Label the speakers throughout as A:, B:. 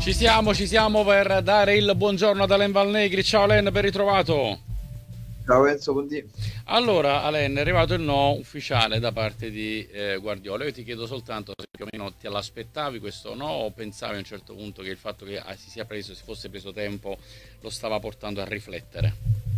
A: Ci siamo per dare il buongiorno ad Alain Valnegri. Ciao Alain, ben ritrovato.
B: Ciao Enzo, buondì.
A: Allora, Alain, è arrivato il no ufficiale da parte di Guardiola. Io ti chiedo soltanto se più o meno te l'aspettavi questo no o pensavi a un certo punto che il fatto che si fosse preso tempo lo stava portando a riflettere.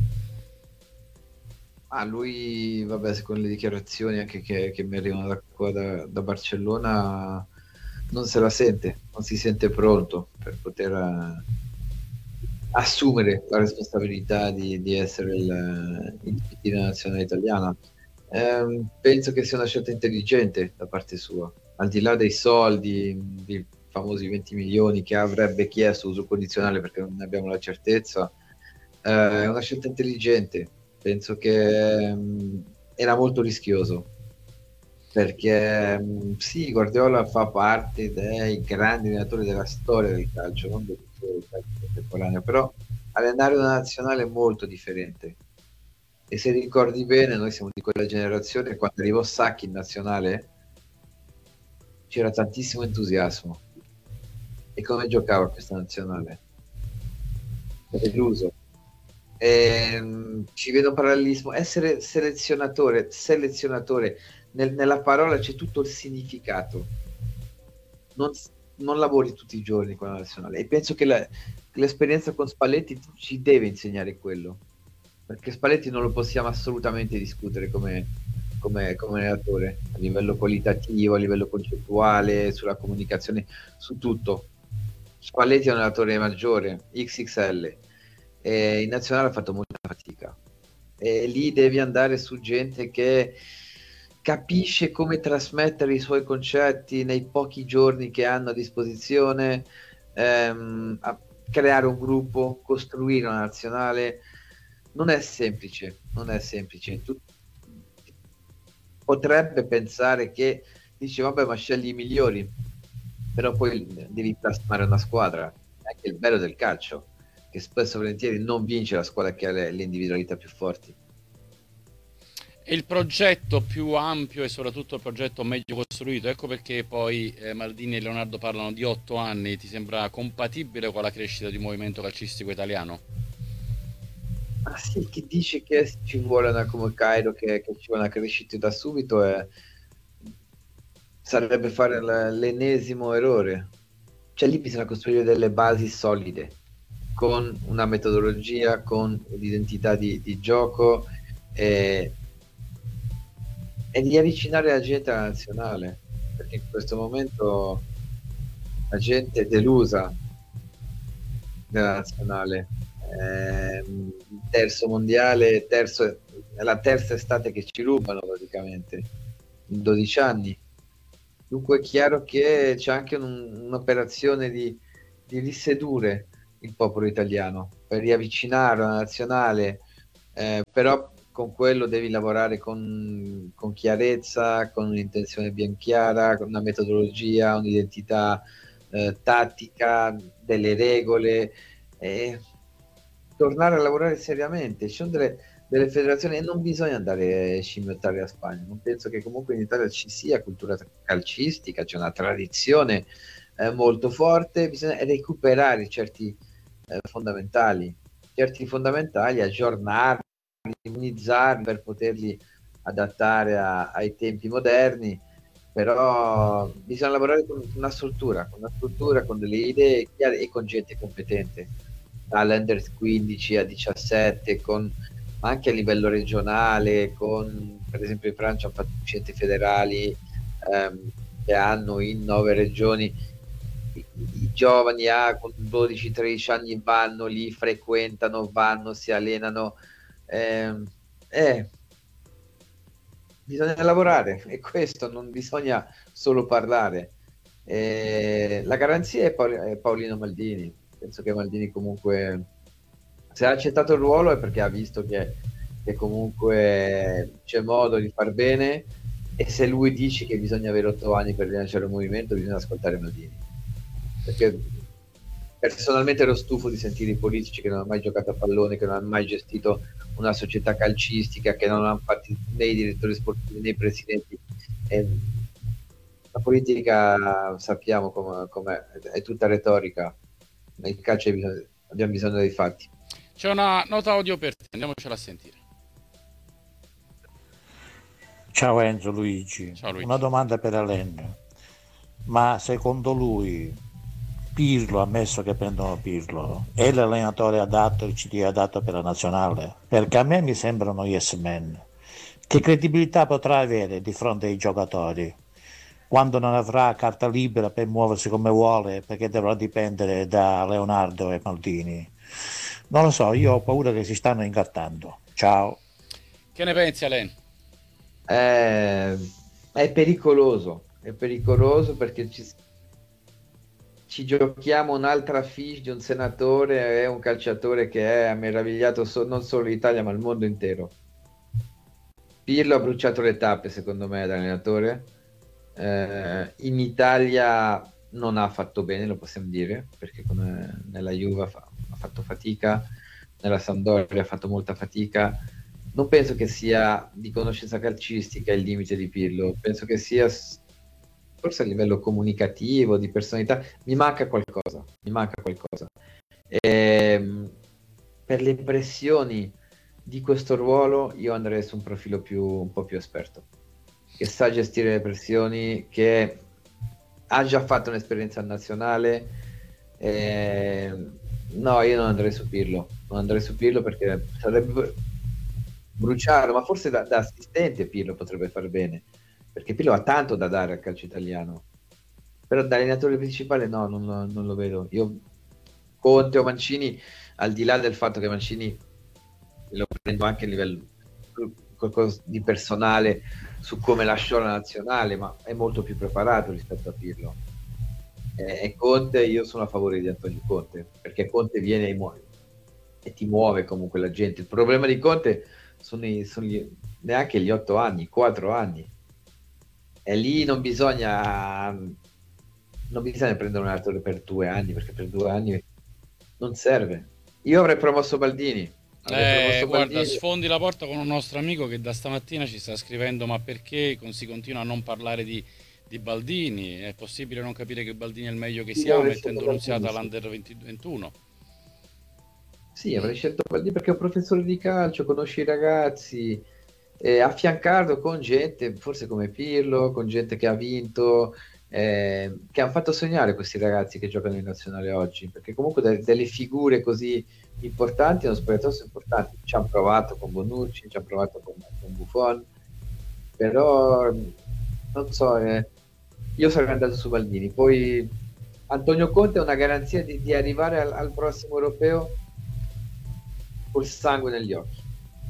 B: Lui, vabbè, secondo le dichiarazioni anche che mi arrivano da qua da Barcellona, non se la sente, non si sente pronto per poter assumere la responsabilità di essere il PT della nazionale italiana. Penso che sia una scelta intelligente da parte sua, al di là dei soldi, dei famosi 20 milioni che avrebbe chiesto uso condizionale perché non ne abbiamo la certezza. È una scelta intelligente. Penso che era molto rischioso perché sì, Guardiola fa parte dei grandi allenatori della storia del calcio, non del calcio contemporaneo, però allenare una nazionale è molto differente. E se ricordi bene, noi siamo di quella generazione, quando arrivò Sacchi in nazionale c'era tantissimo entusiasmo. E come giocava questa nazionale? Deluso. Ci vedo un parallelismo. Essere selezionatore nella parola c'è tutto il significato. Non, non lavori tutti i giorni con la nazionale. E penso che l'esperienza con Spalletti ci deve insegnare quello. Perché Spalletti non lo possiamo assolutamente discutere come allenatore, a livello qualitativo, a livello concettuale, sulla comunicazione, su tutto. Spalletti è un allenatore maggiore, XXL, e in nazionale ha fatto molta fatica. E lì devi andare su gente che capisce come trasmettere i suoi concetti nei pochi giorni che hanno a disposizione, a creare un gruppo, costruire una nazionale. Non è semplice, non è semplice. Tu potrebbe pensare che dici, vabbè, ma scegli i migliori, però poi devi plasmare una squadra. È anche il bello del calcio, che spesso e volentieri non vince la squadra che ha le individualità più forti.
A: E il progetto più ampio e soprattutto il progetto meglio costruito, ecco perché poi Maldini e Leonardo parlano di 8 anni, ti sembra compatibile con la crescita di un movimento calcistico italiano?
B: Ma sì, chi dice che ci vuole una come Cairo, che ci vuole una crescita da subito, sarebbe fare l'ennesimo errore. Cioè lì bisogna costruire delle basi solide, con una metodologia, con un'identità di gioco e, e di avvicinare la gente alla nazionale, perché in questo momento la gente è delusa della nazionale. Terzo mondiale, è la terza estate che ci rubano praticamente, in 12 anni. Dunque è chiaro che c'è anche un'operazione di risedurre il popolo italiano per riavvicinare la nazionale, però con quello devi lavorare con chiarezza, con un'intenzione ben chiara, con una metodologia, un'identità tattica, delle regole, e tornare a lavorare seriamente. Ci sono delle federazioni e non bisogna andare a scimmiottare la Spagna. Non penso che comunque in Italia ci sia cultura calcistica, c'è una tradizione molto forte, bisogna recuperare certi fondamentali, aggiornarli, immunizzarli per poterli adattare ai tempi moderni, però bisogna lavorare con una struttura, con delle idee chiare e con gente competente, dall'Under 15 a 17, ma anche a livello regionale, per esempio in Francia hanno fatto i centri federali che hanno in 9 regioni i giovani con 12-13 anni vanno lì, frequentano, vanno, si allenano. Eh, eh, Bisogna lavorare e questo non bisogna solo parlare. La garanzia è Paolino Maldini. Penso che Maldini comunque, se ha accettato il ruolo è perché ha visto che comunque c'è modo di far bene e se lui dice che bisogna avere 8 anni per rilanciare un movimento, bisogna ascoltare Maldini. Perché personalmente ero stufo di sentire i politici che non hanno mai giocato a pallone, che non hanno mai gestito una società calcistica, che non hanno fatto né i direttori sportivi né i presidenti. E la politica sappiamo com'è, è tutta retorica. il calcio abbiamo bisogno dei fatti.
A: C'è una nota audio per te, andiamocela a sentire.
C: Ciao Enzo, Luigi.
A: Ciao
C: Una
A: Luigi.
C: domanda per Alain. Ma secondo lui Pirlo, ammesso che prendono Pirlo, è l'allenatore adatto, il CT adatto per la nazionale? Perché a me mi sembrano yes men. Che credibilità potrà avere di fronte ai giocatori quando non avrà carta libera per muoversi come vuole, perché dovrà dipendere da Leonardo e Maldini? Non lo so, io ho paura che si stanno incartando. Ciao.
A: Che ne pensi, Alain?
B: È, è pericoloso perché ci giochiamo un'altra fiche di un senatore e un calciatore che ha meravigliato non solo l'Italia ma il mondo intero. Pirlo ha bruciato le tappe, secondo me, da allenatore. In Italia non ha fatto bene, lo possiamo dire, perché nella Juve ha fatto fatica, nella Sampdoria ha fatto molta fatica. Non penso che sia di conoscenza calcistica il limite di Pirlo, penso che sia forse a livello comunicativo, di personalità, mi manca qualcosa, mi manca qualcosa. Per le impressioni di questo ruolo io andrei su un profilo un po' più esperto, che sa gestire le pressioni, che ha già fatto un'esperienza nazionale. No, io non andrei su Pirlo, non andrei su Pirlo perché sarebbe bruciare, ma forse da assistente Pirlo potrebbe fare bene, perché Pirlo ha tanto da dare al calcio italiano, però da allenatore principale no, non lo vedo. Io Conte o Mancini, al di là del fatto che Mancini lo prendo anche a livello qualcosa di personale su come lasciò la nazionale, ma è molto più preparato rispetto a Pirlo. E Conte, io sono a favore di Antonio Conte, perché Conte viene e ti muove comunque la gente. Il problema di Conte sono neanche gli 8 anni, 4 anni. E lì non bisogna prendere un allenatore per 2 anni, perché per 2 anni non serve. Io avrei promosso Baldini.
A: Guarda, sfondi la porta con un nostro amico che da stamattina ci sta scrivendo: ma perché si continua a non parlare di Baldini? È possibile non capire che Baldini è il meglio che si ha, mettendo l'Unziata all'Under 21?
B: Sì, avrei scelto Baldini perché è un professore di calcio, conosce i ragazzi, affiancarlo con gente, forse come Pirlo, con gente che ha vinto, che hanno fatto sognare questi ragazzi che giocano in nazionale oggi, perché comunque delle figure così importanti, uno spogliatoio importanti, ci hanno provato con Bonucci, ci hanno provato con Buffon, però non so, io sarei andato su Baldini. Poi Antonio Conte è una garanzia di arrivare al prossimo europeo col sangue negli occhi.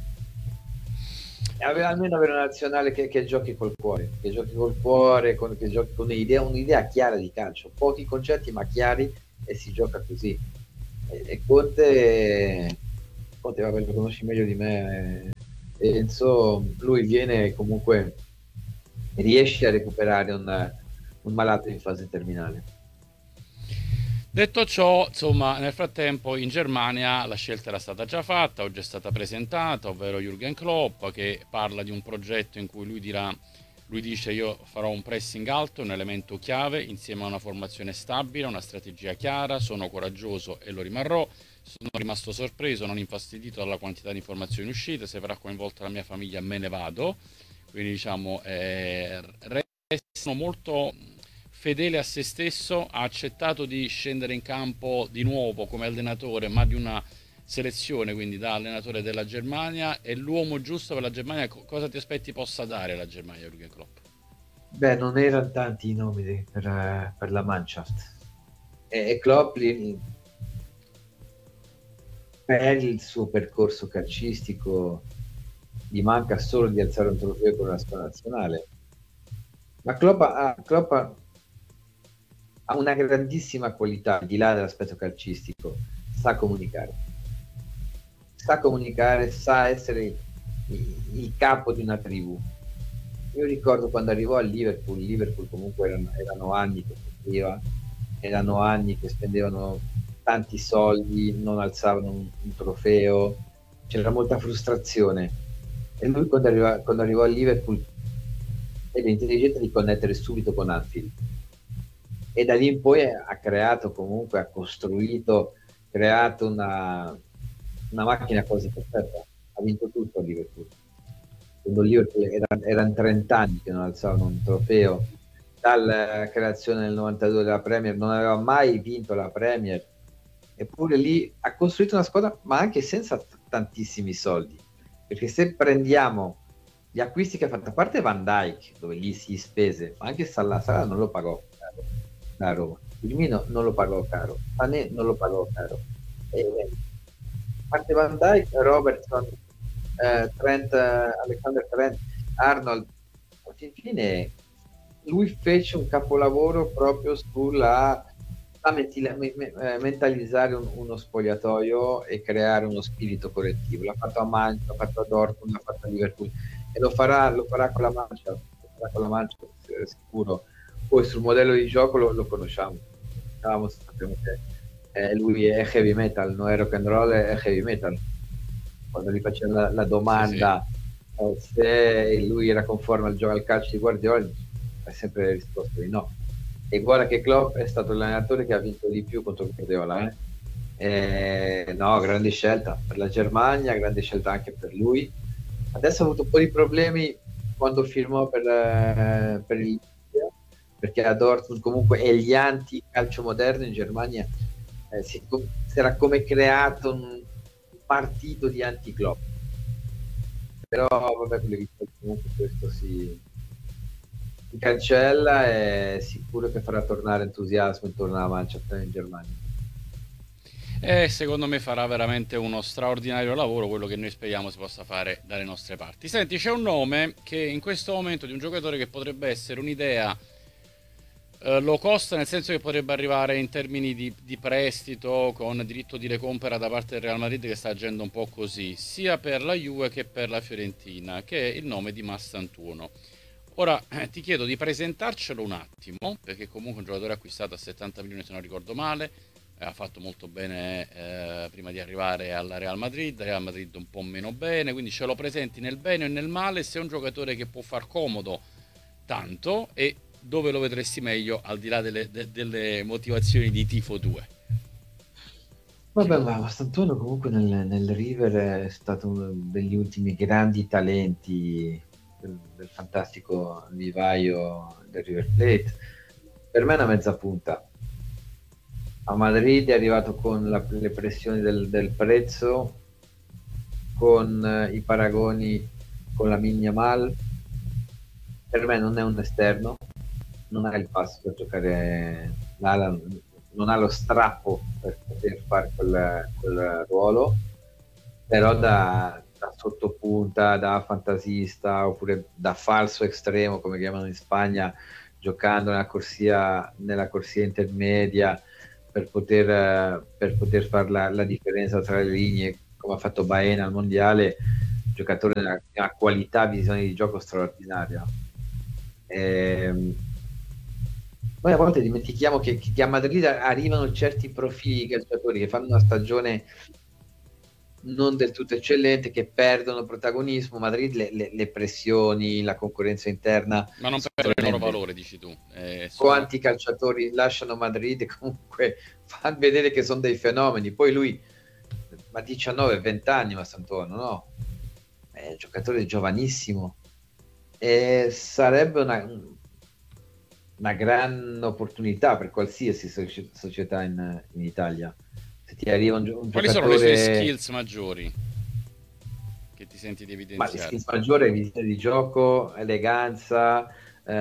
B: E almeno avere una nazionale che giochi col cuore, che giochi che giochi con un'idea chiara di calcio, pochi concetti ma chiari, e si gioca così. E Conte, vabbè, lo conosci meglio di me, Enzo, lui viene e comunque riesce a recuperare un malato in fase terminale.
A: Detto ciò, insomma, nel frattempo in Germania la scelta era stata già fatta, oggi è stata presentata, ovvero Jürgen Klopp, che parla di un progetto in cui lui dice: io farò un pressing alto, un elemento chiave, insieme a una formazione stabile, una strategia chiara, sono coraggioso e lo rimarrò, sono rimasto sorpreso, non infastidito dalla quantità di informazioni uscite, se verrà coinvolta la mia famiglia me ne vado. Quindi diciamo, restano molto fedele a se stesso, ha accettato di scendere in campo di nuovo come allenatore, ma di una selezione, quindi da allenatore della Germania. È l'uomo giusto per la Germania. Cosa ti aspetti possa dare la Germania, Jürgen Klopp?
B: Beh, non erano tanti i nomi per la Mannschaft. E Klopp per il suo percorso calcistico gli manca solo di alzare un trofeo con la squadra nazionale. Ma Klopp ha una grandissima qualità, al di là dell'aspetto calcistico, sa comunicare, sa essere il capo di una tribù. Io ricordo quando arrivò al Liverpool comunque erano anni che soffriva, erano anni che spendevano tanti soldi, non alzavano un trofeo, c'era molta frustrazione. E lui quando arrivò al Liverpool ebbe l'intelligenza di connettere subito con Anfield e da lì in poi ha creato comunque, ha costruito, creato una macchina quasi perfetta, ha vinto tutto a Liverpool. Quando Liverpool erano 30 anni che non alzavano un trofeo, dalla creazione nel 92 della Premier, non aveva mai vinto la Premier, eppure lì ha costruito una squadra, ma anche senza tantissimi soldi, perché se prendiamo gli acquisti che ha fatto, a parte Van Dijk, dove lì si spese, ma anche Salah non lo pagò caro da Roma, Firmino non lo pagò caro, Sané non lo pagò caro, a parte Van Dijk, Robertson, Trent, Alexander Trent, Arnold, alla fine lui fece un capolavoro proprio sulla mentalizzare uno spogliatoio e creare uno spirito collettivo. L'ha fatto a Manchester, l'ha fatto a Dortmund, l'ha fatto a Liverpool e lo farà con la Manchester, sicuro. Poi sul modello di gioco lo conosciamo, sappiamo che lui è heavy metal, non è rock and roll, è heavy metal. Quando gli faceva la domanda se lui era conforme al gioco al calcio di Guardiola, ha sempre risposto di no. E guarda che Klopp è stato l'allenatore che ha vinto di più contro Guardiola. No, grande scelta per la Germania, grande scelta anche per lui. Adesso ha avuto un po' di problemi quando firmò per il, perché a Dortmund comunque è gli anti-calcio moderno in Germania, si era come creato un partito di anti-Klopp. Però vabbè, comunque questo si cancella, è sicuro che farà tornare entusiasmo intorno alla Manchester in Germania.
A: E secondo me farà veramente uno straordinario lavoro, quello che noi speriamo si possa fare dalle nostre parti. Senti, c'è un nome che in questo momento di un giocatore che potrebbe essere un'idea low cost, nel senso che potrebbe arrivare in termini di prestito con diritto di recompra da parte del Real Madrid, che sta agendo un po' così, sia per la Juve che per la Fiorentina, che è il nome di Massantuono. Ora ti chiedo di presentarcelo un attimo, perché comunque è un giocatore acquistato a 70 milioni se non ricordo male, ha fatto molto bene prima di arrivare alla Real Madrid un po' meno bene, quindi ce lo presenti nel bene e nel male, se è un giocatore che può far comodo tanto e dove lo vedresti meglio al di là delle motivazioni di tifo 2.
B: Vabbè, ma Mastantuono comunque nel River è stato uno degli ultimi grandi talenti del fantastico vivaio del River Plate. Per me è una mezza punta. A Madrid è arrivato con le pressioni del prezzo, con i paragoni con la Yamal. Per me non è un esterno, non ha il passo per giocare l'ala, non ha lo strappo per poter fare quel ruolo, però da sottopunta, da fantasista oppure da falso estremo, come chiamano in Spagna, giocando nella corsia intermedia per poter fare la differenza tra le linee, come ha fatto Baena al mondiale, giocatore di una qualità, visione di gioco straordinaria. Noi a volte dimentichiamo che a Madrid arrivano certi profili di calciatori che fanno una stagione non del tutto eccellente, che perdono protagonismo. Madrid le pressioni, la concorrenza interna,
A: ma non per il loro valore, dici tu.
B: Quanti calciatori lasciano Madrid e comunque fanno vedere che sono dei fenomeni. Poi lui ma 19-20 anni, ma Sant'Antonio, no? È un giocatore giovanissimo e sarebbe una gran opportunità per qualsiasi società in Italia. Se ti arriva un
A: Quali
B: giocatore...
A: sono le sue skills maggiori che ti senti di evidenziare?
B: Ma le skills maggiori è visione di gioco, eleganza,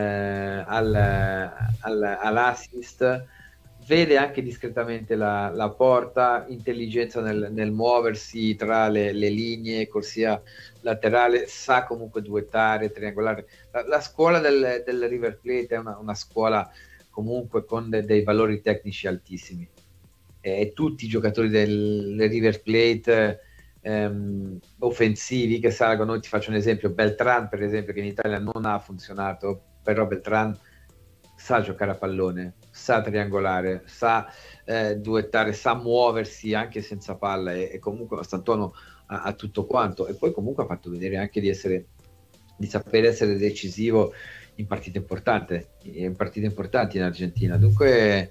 B: all'assist, vede anche discretamente la porta, intelligenza nel muoversi tra le linee, corsia laterale, sa comunque duettare, triangolare. La scuola del River Plate è una scuola comunque con dei valori tecnici altissimi. E tutti i giocatori del River Plate offensivi che salgono, ti faccio un esempio, Beltran per esempio, che in Italia non ha funzionato, però Beltran sa giocare a pallone, sa triangolare, sa duettare, sa muoversi anche senza palla e comunque Mastantuono ha tutto quanto, e poi comunque ha fatto vedere anche di saper essere decisivo in partite importanti in Argentina. Dunque,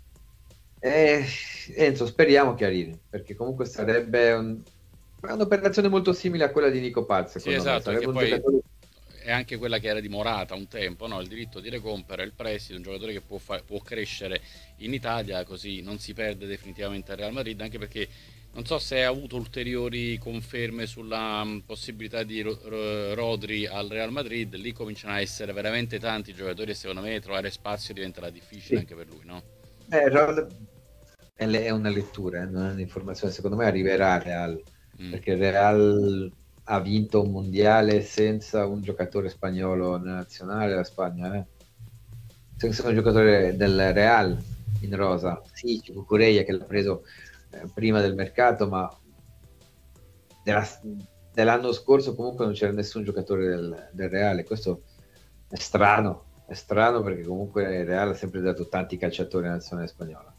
B: Enzo, speriamo che arrivi, perché comunque sarebbe un'operazione molto simile a quella di Nico Paz,
A: Sì,
B: secondo me.
A: esatto,
B: Sarebbe
A: perché
B: un
A: poi
B: giocatore.
A: è anche quella che era di Morata un tempo, no? Il diritto di recompra, il prestito, un giocatore che può crescere in Italia, così non si perde definitivamente al Real Madrid, anche perché non so se ha avuto ulteriori conferme sulla possibilità di Rodri al Real Madrid. Lì cominciano a essere veramente tanti giocatori e secondo me trovare spazio diventerà difficile
B: Sì.
A: anche per lui, no?
B: È una lettura, non è un'informazione. Secondo me arriverà al Real,
A: Mm.
B: perché il Real ha vinto un mondiale senza un giocatore spagnolo nella nazionale della Spagna, senza un giocatore del Real in rosa. Sì, c'è Cucurella che l'ha preso prima del mercato, ma dell'anno scorso comunque non c'era nessun giocatore del Real. Questo è strano perché comunque il Real ha sempre dato tanti calciatori alla nazionale spagnola.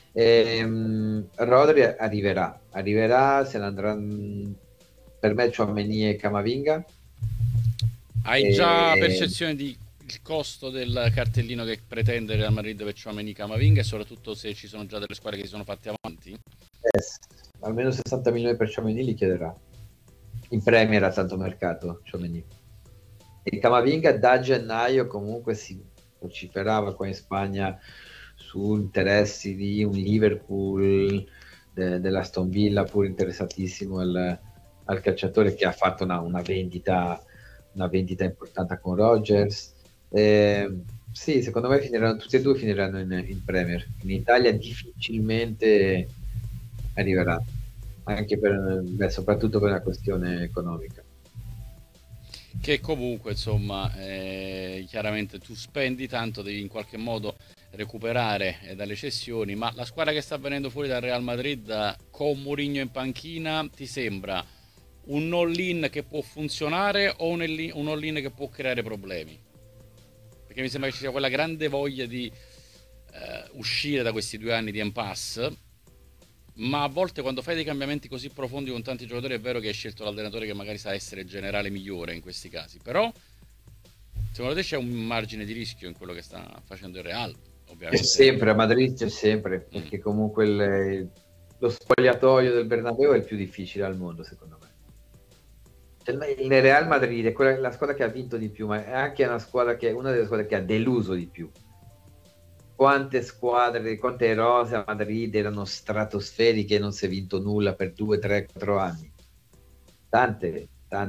B: Rodri arriverà, se ne andranno per me Tchouaméni e Camavinga.
A: Hai già percezione di il costo del cartellino che pretende il Real Madrid per Tchouaméni, Camavinga, e soprattutto se ci sono già delle squadre che si sono fatte avanti?
B: Almeno 60 milioni per Tchouaméni li chiederà. In Premier ha tanto mercato Tchouaméni. E Camavinga da gennaio comunque si vociferava qua in Spagna su interessi di un Liverpool, dell'Aston Villa, pur interessatissimo al calciatore, che ha fatto una vendita importante con Rodgers. Sì, secondo me tutti e due finiranno in Premier. In Italia difficilmente arriverà, anche soprattutto per una questione economica.
A: Che comunque, insomma, chiaramente tu spendi tanto, devi in qualche modo recuperare dalle cessioni, ma la squadra che sta venendo fuori dal Real Madrid con Mourinho in panchina ti sembra un all-in che può funzionare o un all-in che può creare problemi? Perché mi sembra che ci sia quella grande voglia di uscire da questi 2 anni di impasse, ma a volte quando fai dei cambiamenti così profondi con tanti giocatori è vero che hai scelto l'allenatore che magari sa essere generale migliore in questi casi, però secondo te c'è un margine di rischio in quello che sta facendo il Real?
B: C'è
A: Ovviamente.
B: sempre, a Madrid c'è sempre, perché comunque lo spogliatoio del Bernabéu è il più difficile al mondo, secondo me. Il Real Madrid è la squadra che ha vinto di più, ma è anche una delle squadre che ha deluso di più. Quante rose a Madrid erano stratosferiche e non si è vinto nulla per 2, 3, 4 anni? Tante.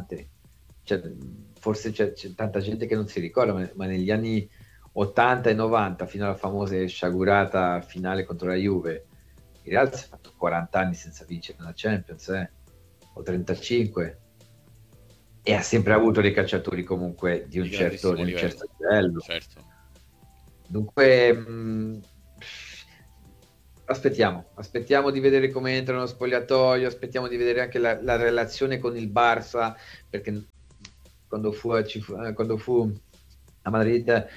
B: Forse c'è tanta gente che non si ricorda, ma negli anni 80 e 90, fino alla famosa sciagurata finale contro la Juve, il Real si è fatto 40 anni senza vincere una Champions, o 35, e ha sempre avuto dei calciatori comunque di un certo livello.
A: Certo.
B: Dunque, aspettiamo di vedere come entra nello spogliatoio, aspettiamo di vedere anche la relazione con il Barça, perché quando fu a Madrid,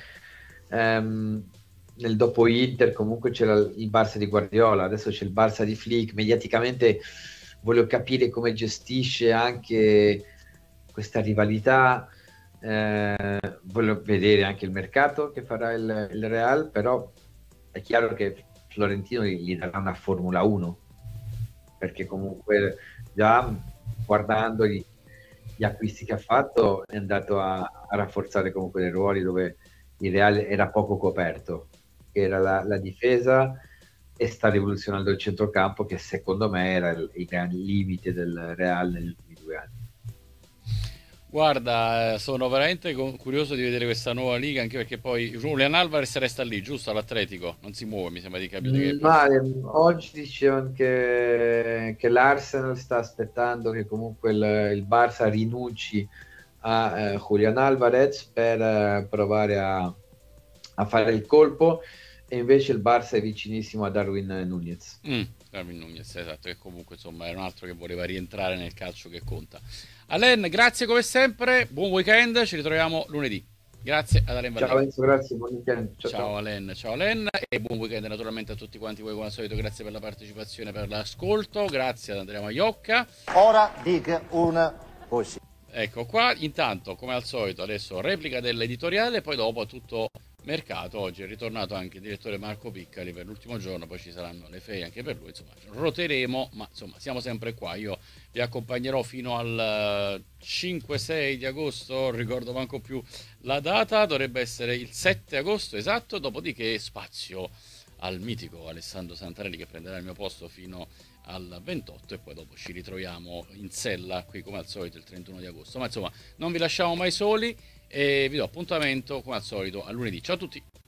B: nel dopo Inter comunque c'era il Barça di Guardiola, adesso c'è il Barça di Flick. Mediaticamente voglio capire come gestisce anche questa rivalità. Voglio vedere anche il mercato che farà il Real, però è chiaro che Florentino gli darà una Formula 1, perché comunque già guardando gli acquisti che ha fatto è andato a rafforzare comunque dei ruoli dove il Real era poco coperto, che era la difesa, e sta rivoluzionando il centrocampo, che secondo me era il gran limite del Real negli ultimi 2 anni.
A: Guarda, sono veramente curioso di vedere questa nuova liga, anche perché poi Julian Alvarez resta lì, giusto, all'Atletico, non si muove, mi sembra di capire che
B: oggi dicevano che l'Arsenal sta aspettando che comunque il Barça rinunci a Julian Alvarez per provare a fare il colpo, e invece il Barça è vicinissimo a Darwin Núñez.
A: Darwin Núñez, esatto, che comunque insomma era un altro che voleva rientrare nel calcio che conta. Alain, grazie come sempre, buon weekend, ci ritroviamo lunedì. Grazie ad Alain Vallejo.
B: Ciao Enzo, grazie, buon weekend.
A: Ciao Alain, e buon weekend naturalmente a tutti quanti voi come al solito, grazie per la partecipazione, per l'ascolto, grazie ad Andrea Maiocca.
C: Ora dica una poesia.
A: Ecco, qua intanto, come al solito, adesso replica dell'editoriale, poi dopo tutto mercato. Oggi è ritornato anche il direttore Marco Piccali per l'ultimo giorno, poi ci saranno le ferie anche per lui, insomma, roteremo, ma insomma, siamo sempre qua. Io vi accompagnerò fino al 5-6 di agosto, non ricordo manco più la data, dovrebbe essere il 7 agosto esatto, dopodiché spazio al mitico Alessandro Santarelli che prenderà il mio posto fino al 28 e poi dopo ci ritroviamo in sella qui come al solito il 31 di agosto. Ma insomma, non vi lasciamo mai soli e vi do appuntamento come al solito a lunedì. Ciao a tutti!